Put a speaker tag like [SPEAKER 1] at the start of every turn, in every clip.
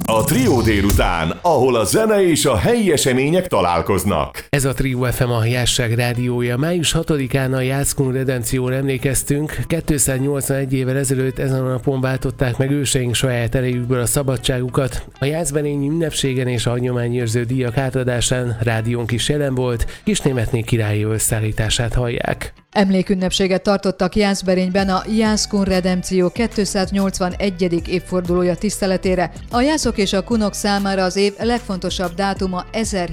[SPEAKER 1] A Trió délután, ahol a zene és a helyi események találkoznak.
[SPEAKER 2] Ez a Trió FM, a Jásság rádiója. Május 6-án a Jászkun Redempcióra emlékeztünk. 281 évvel ezelőtt ezen a napon váltották meg őseink saját erejükből a szabadságukat. A jászberényi ünnepségen és a hagyományőrző díjak átadásán rádiónk is jelen volt. Kisnémetné királyi összeállítását hallják.
[SPEAKER 3] Emlékünnepséget tartottak Jászberényben a Jászkun Redempció 281. évfordulója tiszteletére. A jászok és a kunok számára az év legfontosabb dátuma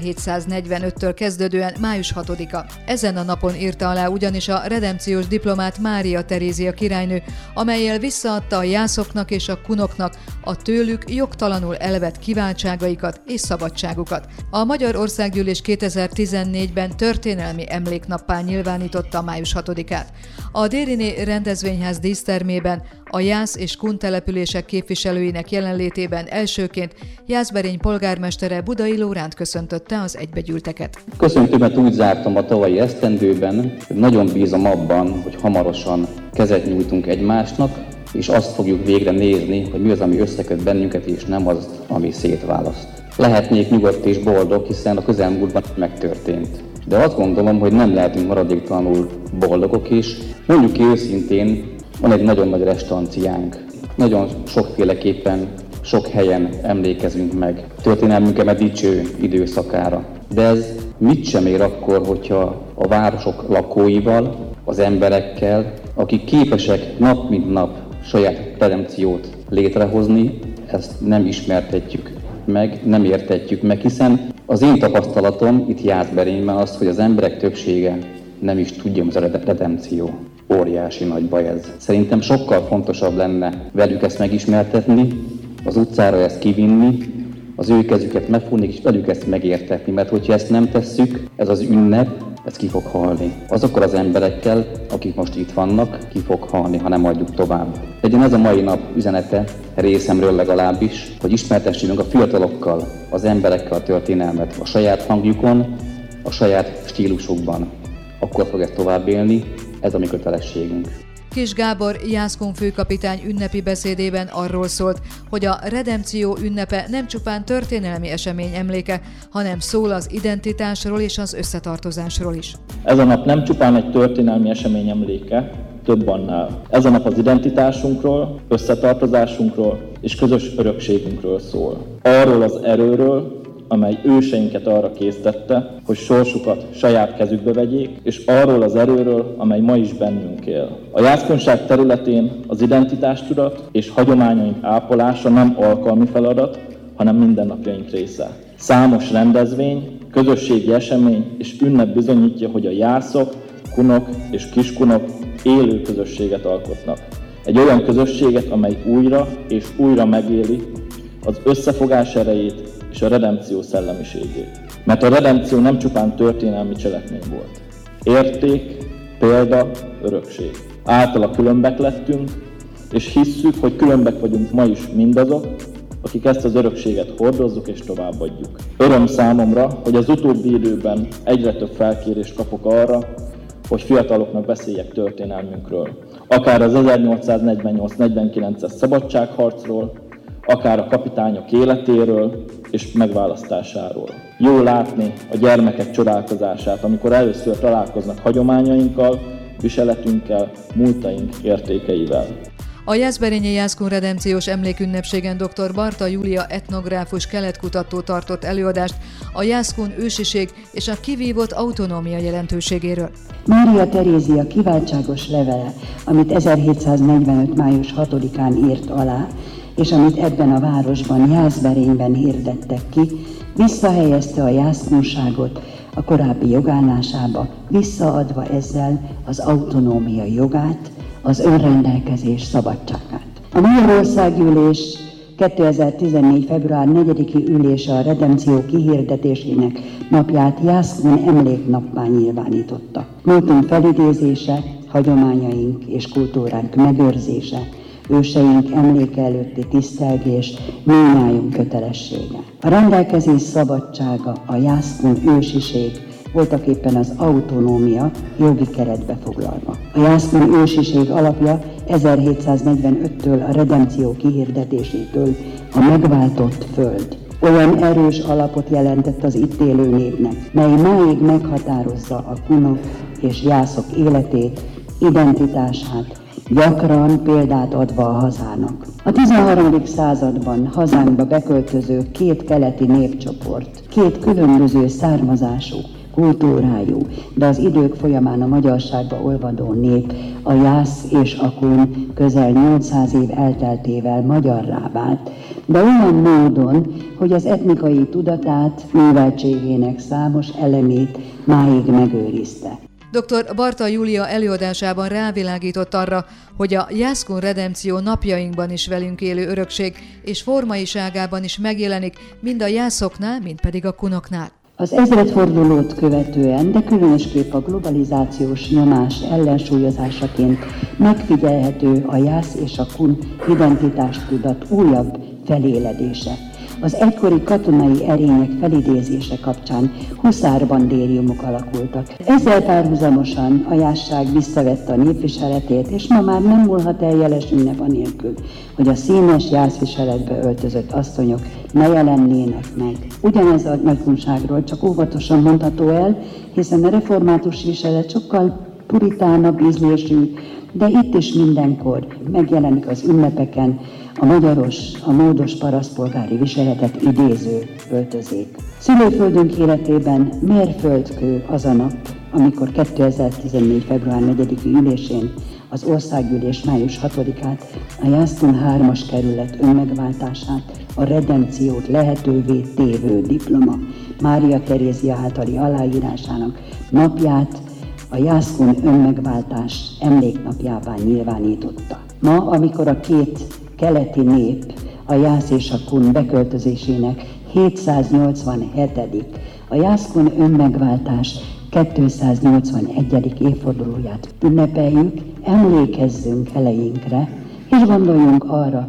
[SPEAKER 3] 1745-től kezdődően május 6-a. Ezen a napon írta alá ugyanis a redempciós diplomát Mária Terézia királynő, amellyel visszaadta a jászoknak és a kunoknak a tőlük jogtalanul elvett kiváltságaikat és szabadságukat. A Magyar Országgyűlés 2014-ben történelmi emléknappá nyilvánította május 6-át. A Dériné rendezvényház dísztermében a jász és kun települések képviselőinek jelenlétében elsőként Jászberény polgármestere Budai Lóránt köszöntötte az egybegyűlteket.
[SPEAKER 4] Köszöntőmet úgy zártam a tavalyi esztendőben, hogy nagyon bízom abban, hogy hamarosan kezet nyújtunk egymásnak, és azt fogjuk végre nézni, hogy mi az, ami összeköt bennünket, és nem az, ami szétválaszt. Lehetnék nyugodt és boldog, hiszen a közelmúltban megtörtént. De azt gondolom, hogy nem lehetünk maradéktalanul boldogok is. Mondjuk ki őszintén, van egy nagyon nagy restanciánk. Nagyon sokféleképpen, sok helyen emlékezünk meg történelmünket dicső időszakára. De ez mit sem ér akkor, hogyha a városok lakóival, az emberekkel, akik képesek nap mint nap saját redempciót létrehozni, ezt nem ismertetjük meg, nem értetjük meg, hiszen az én tapasztalatom itt Jászberényben az, hogy az emberek többsége nem is tudja, hogy ez a redempció. Óriási nagy baj ez. Szerintem sokkal fontosabb lenne velük ezt megismertetni, az utcára ezt kivinni, az ő kezüket megfogni, és velük ezt megértetni, mert hogyha ezt nem tesszük, ez az ünnep, ez ki fog halni. Azokkal az emberekkel, akik most itt vannak, ki fog halni, ha nem adjuk tovább. Legyen ez a mai nap üzenete, részemről legalábbis, hogy ismertessünk a fiatalokkal, az emberekkel a történelmet a saját hangjukon, a saját stílusukban. Akkor fog ez tovább élni, ez a mi kötelességünk.
[SPEAKER 3] Kis Gábor Jászkun főkapitány ünnepi beszédében arról szólt, hogy a redempció ünnepe nem csupán történelmi esemény emléke, hanem szól az identitásról és az összetartozásról is.
[SPEAKER 5] Ez a nap nem csupán egy történelmi esemény emléke, több annál. Ez a nap az identitásunkról, összetartozásunkról és közös örökségünkről szól. Arról az erőről, amely őseinket arra késztette, hogy sorsukat saját kezükbe vegyék, és arról az erőről, amely ma is bennünk él. A jászkunság területén az identitástudat és hagyományaink ápolása nem alkalmi feladat, hanem mindennapjaink része. Számos rendezvény, közösségi esemény és ünnep bizonyítja, hogy a jászok, kunok és kiskunok élő közösséget alkotnak. Egy olyan közösséget, amely újra és újra megéli az összefogás erejét és a redempció szellemiségét. Mert a redempció nem csupán történelmi cselekmény volt. Érték, példa, örökség. Általa különbek lettünk, és hisszük, hogy különbek vagyunk ma is mindazok, akik ezt az örökséget hordozzuk és továbbadjuk. Öröm számomra, hogy az utóbbi időben egyre több felkérést kapok arra, hogy fiataloknak beszéljek történelmünkről. Akár az 1848-49-es szabadságharcról, akár a kapitányok életéről és megválasztásáról. Jó látni a gyermekek csodálkozását, amikor először találkoznak hagyományainkkal, viseletünkkel, múltaink értékeivel.
[SPEAKER 3] A jászberényi Jászkun redempciós emlékünnepségen dr. Barta Júlia etnográfus keletkutató tartott előadást a jászkun ősiség és a kivívott autonómia jelentőségéről.
[SPEAKER 6] Mária Terézia kiváltságos levele, amit 1745. május 6-án írt alá, és amit ebben a városban, Jászberényben hirdettek ki, visszahelyezte a jászkunságot a korábbi jogállásába, visszaadva ezzel az autonómia jogát, az önrendelkezés szabadságát. A Magyar Országgyűlés 2014. február 4-i ülése a redempció kihirdetésének napját Jászkun emléknappá nyilvánította. Múltunk felidézése, hagyományaink és kultúránk megőrzése, őseink emléke előtti tisztelgés mindnyájunk kötelessége. A rendelkezés szabadsága, a jászkun ősiség voltaképpen az autonómia jogi keretbe foglalva. A jászkuni ősiség alapja 1745-től a redempció kihirdetésétől a megváltott föld. Olyan erős alapot jelentett az itt élő népnek, mely máig meghatározza a kunok és jászok életét, identitását, gyakran példát adva a hazának. A 13. században hazánkba beköltöző két keleti népcsoport, két különböző származású, kultúrájú, de az idők folyamán a magyarságba olvadó nép, a jász és a kun közel 800 év elteltével magyarrá vált, de olyan módon, hogy az etnikai tudatát, műveltségének számos elemét máig megőrizte.
[SPEAKER 3] Dr. Barta Júlia előadásában rávilágított arra, hogy a jászkun redempció napjainkban is velünk élő örökség és formaiságában is megjelenik, mind a jászoknál, mind pedig a kunoknál.
[SPEAKER 6] Az ezredfordulót követően, de különösképp a globalizációs nyomás ellensúlyozásaként megfigyelhető a jász és a kun identitástudat újabb feléledése. Az egykori katonai erények felidézése kapcsán huszárbandériumok alakultak. Ezzel párhuzamosan a jászság visszavette a népviseletét, és ma már nem múlhat el jeles ünnep anélkül, hogy a színes jászviseletbe öltözött asszonyok ne jelennének meg. Ugyanez a nagykunságról csak óvatosan mondható el, hiszen a református viselet sokkal puritánabb ízlésű, de itt is mindenkor megjelenik az ünnepeken a magyaros, a módos parasztpolgári viseletet idéző öltözék. Szülőföldünk életében mérföldkő az a nap, amikor 2014. február 4. ülésén az országgyűlés május 6-át, a Jászkun 3-as kerület önmegváltását, a redempciót lehetővé tévő diploma Mária Terézia általi aláírásának napját a Jászkun önmegváltás emléknapjává nyilvánította. Ma, amikor a két keleti nép a jász és a kun beköltözésének 787. a Jászkun önmegváltás 281. évfordulóját ünnepeljük, emlékezzünk eleinkre, és gondoljunk arra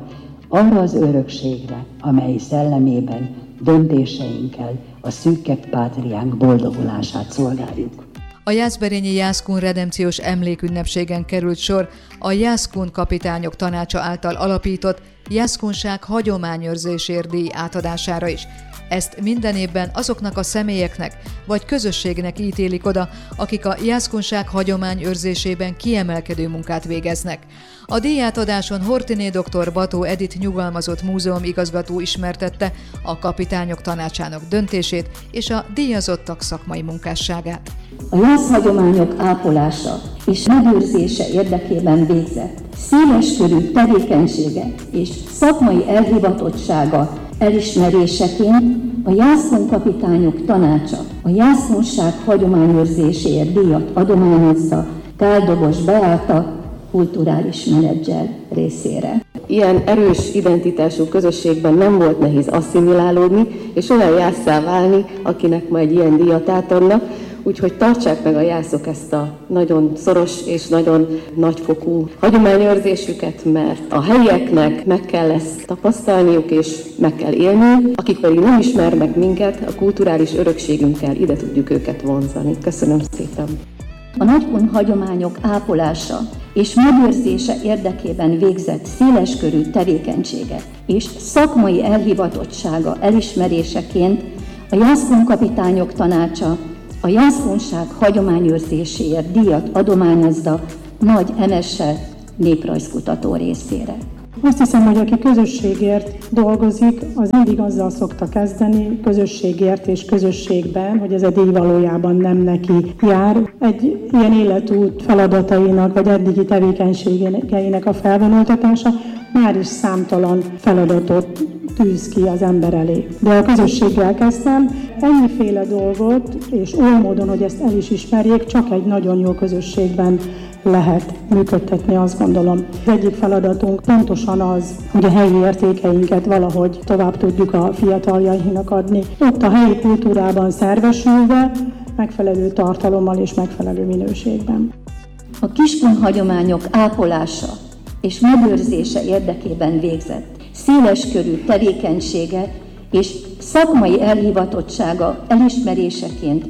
[SPEAKER 6] az örökségre, amely szellemében döntéseinkkel a szűkebb pátriánk boldogulását szolgáljuk.
[SPEAKER 3] A jászberényi Jászkun redempciós emlékünnepségen került sor a Jászkun kapitányok tanácsa által alapított Jászkunság hagyományőrzésért díj átadására is. Ezt minden évben azoknak a személyeknek vagy közösségnek ítélik oda, akik a jászkunság hagyományőrzésében kiemelkedő munkát végeznek. A díjátadáson Horthyné dr. Bató Edith nyugalmazott múzeumigazgató ismertette a kapitányok tanácsának döntését és a díjazottak szakmai munkásságát.
[SPEAKER 7] A jászhagyományok ápolása és megőrzése érdekében végzett széleskörű tevékenysége és szakmai elhivatottsága elismeréseként a Jászkun kapitányok tanácsa a jászkunság hagyományőrzéséért díjat adományozza Káldobos Beáta kulturális menedzser részére.
[SPEAKER 8] Ilyen erős identitású közösségben nem volt nehéz asszimilálódni, és olyan jásszá válni, akinek ma egy ilyen díjat átadnak. Úgyhogy tartsák meg a jászok ezt a nagyon szoros és nagyon nagyfokú hagyományőrzésüket, mert a helyieknek meg kell ezt tapasztalniuk és meg kell élniük, akik pedig nem ismernek minket, a kulturális örökségünkkel ide tudjuk őket vonzani. Köszönöm szépen!
[SPEAKER 7] A nagykun hagyományok ápolása és megőrzése érdekében végzett széleskörű tevékenysége és szakmai elhivatottsága elismeréseként a Jászkun kapitányok tanácsa a jászkunság hagyományőrzéséért díjat adományozza Nagy Emese néprajzkutató részére.
[SPEAKER 9] Azt hiszem, hogy aki közösségért dolgozik, az mindig azzal szokta kezdeni, közösségért és közösségben, hogy ez a díj valójában nem neki jár. Egy ilyen életút feladatainak, vagy eddigi tevékenységeinek a felvonultatása már is számtalan feladatot tűz ki az ember elé. De a közösséggel kezdtem, ennyiféle dolgot, és oly módon, hogy ezt el is ismerjék, csak egy nagyon jó közösségben lehet működtetni, azt gondolom. Az egyik feladatunk pontosan az, hogy a helyi értékeinket valahogy tovább tudjuk a fiataljainknak adni. Ott a helyi kultúrában szervesülve, megfelelő tartalommal és megfelelő minőségben.
[SPEAKER 7] A kiskun hagyományok ápolása és megőrzése érdekében végzett széleskörű tevékenysége és szakmai elhivatottsága elismeréseként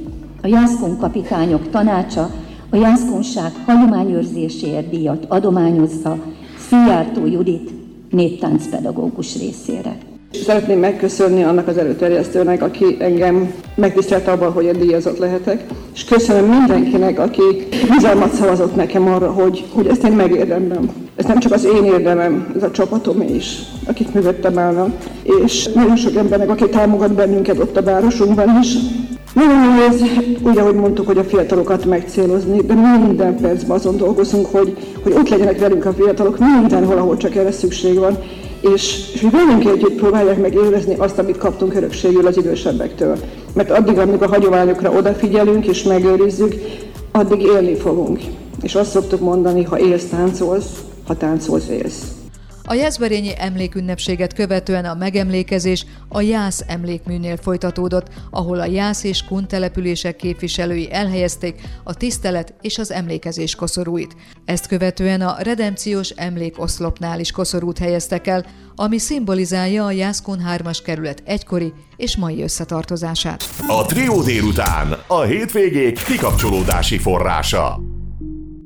[SPEAKER 7] A Jászkun Kapitányok Tanácsa a jászkunság hagyományőrzéséért díjat adományozza Szijjártó Judit néptáncpedagógus részére.
[SPEAKER 10] Szeretném megköszönni annak az előterjesztőnek, aki engem megtisztelt abban, hogy én díjazott lehetek, és köszönöm mindenkinek, aki bizalmat szavazott nekem arra, hogy ezt én megérdemlem. Ez nem csak az én érdemem, ez a csapatom is, akik mögöttem állnak, és nagyon sok embernek, aki támogat bennünket ott a városunkban is. Nagyon nehéz, úgy ahogy mondtuk, hogy a fiatalokat megcélozni, de minden percben azon dolgozunk, hogy ott legyenek velünk a fiatalok mindenhol, ahol csak erre szükség van, és hogy velünk együtt próbálják meg élvezni azt, amit kaptunk örökségül az idősebbektől. Mert addig, amíg a hagyományokra odafigyelünk és megőrizzük, addig élni fogunk. És azt szoktuk mondani, ha élsz, táncolsz, ha táncolsz, élsz.
[SPEAKER 3] A jászberényi emlékünnepséget követően a megemlékezés a Jász emlékműnél folytatódott, ahol a Jász és Kun települések képviselői elhelyezték a tisztelet és az emlékezés koszorúit. Ezt követően a redempciós emlékoszlopnál is koszorút helyeztek el, ami szimbolizálja a Jászkun 3-as kerület egykori és mai összetartozását.
[SPEAKER 1] A Trió délután a hétvégék kikapcsolódási forrása.